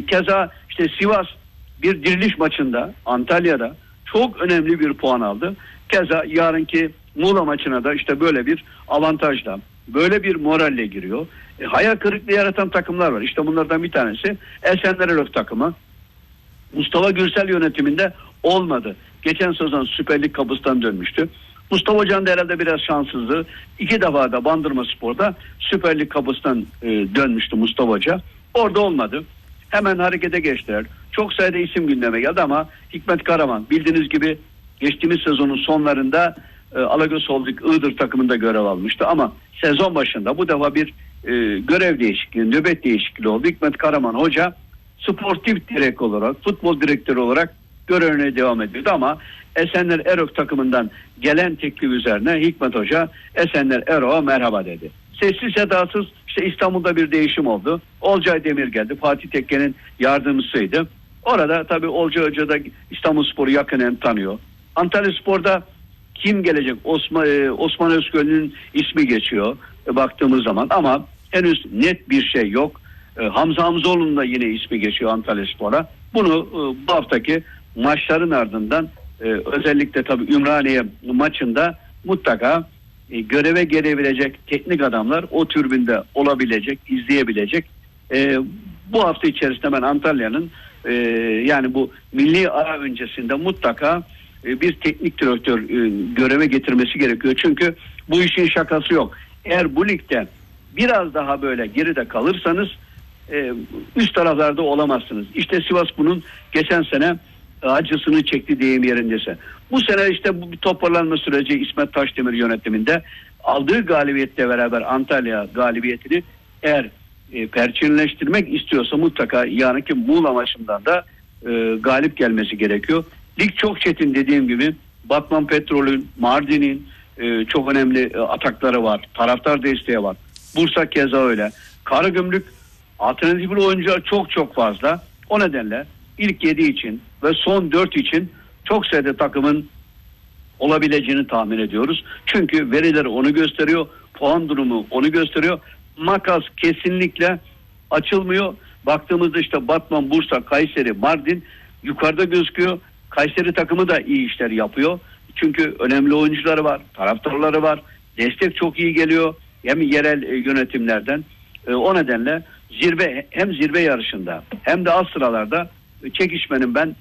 Keza işte Sivas bir diriliş maçında Antalya'da çok önemli bir puan aldı. Keza yarınki Muğla maçına da işte böyle bir avantajla, böyle bir moralle giriyor. Hayal kırıklığı yaratan takımlar var. İşte bunlardan bir tanesi Esenler Erok takımı. Mustafa Gürsel yönetiminde olmadı. Geçen sezon Süper Lig kapısından dönmüştü. Mustafa Hoca'nın da herhalde biraz şanssızlığı. 2 defa da Bandırmaspor'da Süper Lig kapısından dönmüştü Mustafa Hoca. Orada olmadı. Hemen harekete geçtiler. Çok sayıda isim gündeme geldi ama Hikmet Karaman bildiğiniz gibi geçtiğimiz sezonun sonlarında Alagöz Holding Iğdır takımında görev almıştı ama sezon başında bu defa bir görev değişikliği, nöbet değişikliği oldu. Hikmet Karaman Hoca sportif direktör olarak, futbol direktörü olarak görevine devam ediyordu ama Esenler Erok takımından gelen teklif üzerine Hikmet Hoca Esenler Erok'a merhaba dedi. Sessiz sedasız işte İstanbul'da bir değişim oldu. Olcay Demir geldi. Fatih Tekke'nin yardımcısıydı. Orada tabii Olcay Hoca da İstanbulspor'u yakinen tanıyor. Antalyaspor'da kim gelecek? Osman Özgöl'ün ismi geçiyor baktığımız zaman ama henüz net bir şey yok. Hamza Hamzoğlu'nun da yine ismi geçiyor Antalyaspor'a. Bunu bu haftaki maçların ardından özellikle tabii Ümraniye maçında mutlaka göreve gelebilecek teknik adamlar o tribünde olabilecek, izleyebilecek. Bu hafta içerisinde ben Antalya'nın yani bu milli ara öncesinde mutlaka bir teknik direktör göreve getirmesi gerekiyor. Çünkü bu işin şakası yok. Eğer bu ligde biraz daha böyle geride kalırsanız üst taraflarda olamazsınız. İşte Sivas bunun geçen sene acısını çekti deyim yerindeyse. Bu sene işte bu bir toparlanma süreci İsmet Taşdemir yönetiminde aldığı galibiyetle beraber Antalya galibiyetini eğer perçinleştirmek istiyorsa mutlaka yarınki Muğla maçından da galip gelmesi gerekiyor. Lig çok çetin dediğim gibi. Batman Petrol'ün, Mardin'in çok önemli atakları var. Taraftar desteği var. Bursa keza öyle. Karagümrük alternatifli oyuncular çok fazla. O nedenle ilk 7 için ve son 4 için çok sayıda takımın olabileceğini tahmin ediyoruz. Çünkü veriler onu gösteriyor. Puan durumu onu gösteriyor. Makas kesinlikle açılmıyor. Baktığımızda işte Batman, Bursa, Kayseri, Mardin yukarıda gözüküyor. Kayseri takımı da iyi işler yapıyor. Çünkü önemli oyuncuları var, taraftarları var. Destek çok iyi geliyor. Hem yerel yönetimlerden. O nedenle zirve yarışında hem de alt sıralarda çekişmenin ben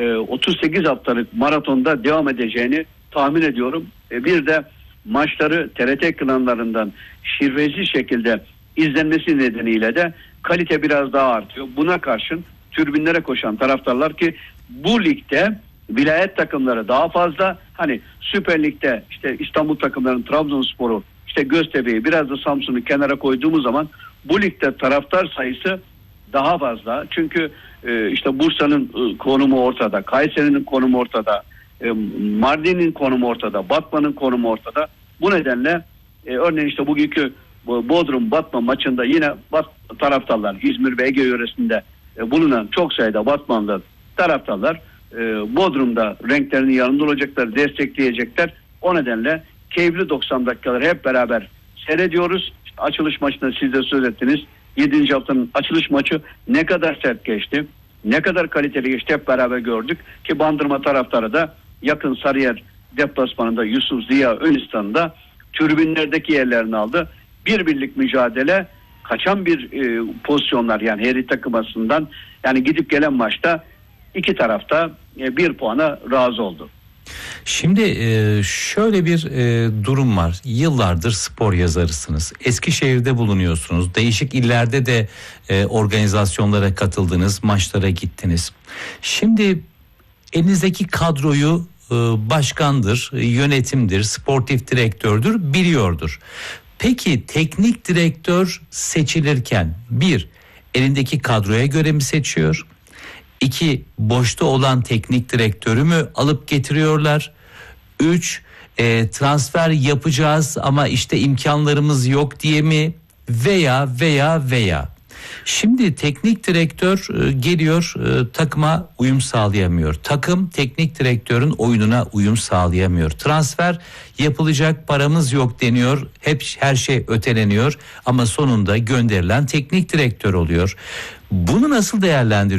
38 haftalık maratonda devam edeceğini tahmin ediyorum. Bir de maçları TRT ekranlarından şirvesiz şekilde izlenmesi nedeniyle de kalite biraz daha artıyor. Buna karşın tribünlere koşan taraftarlar ki bu ligde vilayet takımları daha fazla. Hani Süper Lig'de işte İstanbul takımlarının Trabzonspor'u, işte Göztepe'yi, biraz da Samsun'u kenara koyduğumuz zaman bu ligde taraftar sayısı daha fazla. Çünkü işte Bursa'nın konumu ortada, Kayseri'nin konumu ortada, Mardin'in konumu ortada, Batman'ın konumu ortada. Bu nedenle örneğin işte bugünkü Bodrum Batman maçında yine taraftarlar, İzmir ve Ege yöresinde bulunan çok sayıda Batmanlı taraftarlar Bodrum'da renklerinin yanında olacaklar, destekleyecekler. O nedenle keyifli 90 dakikaları hep beraber seyrediyoruz. İşte açılış maçında siz de söz ettiniz. 7. haftanın açılış maçı ne kadar sert geçti, ne kadar kaliteli geçti hep beraber gördük. Ki Bandırma taraftarı da yakın Sarıyer deplasmanında Yusuf Ziya Önistan'da tribünlerdeki yerlerini aldı. Bir birlik mücadele, kaçan bir pozisyonlar yani her takım açısından, yani gidip gelen maçta iki tarafta bir puana razı oldu. Şimdi şöyle bir durum var. Yıllardır spor yazarısınız. Eskişehir'de bulunuyorsunuz. Değişik illerde de organizasyonlara katıldınız, maçlara gittiniz. Şimdi elinizdeki kadroyu başkandır, yönetimdir, sportif direktördür, biliyordur. Peki teknik direktör seçilirken bir, elindeki kadroya göre mi seçiyor? 2, boşta olan teknik direktörü mü alıp getiriyorlar? 3, transfer yapacağız ama işte imkanlarımız yok diye mi? Veya. Şimdi teknik direktör geliyor, takıma uyum sağlayamıyor. Takım teknik direktörün oyununa uyum sağlayamıyor. Transfer yapılacak, paramız yok deniyor. Hep her şey öteleniyor ama sonunda gönderilen teknik direktör oluyor. Bunu nasıl değerlendiriyorsunuz?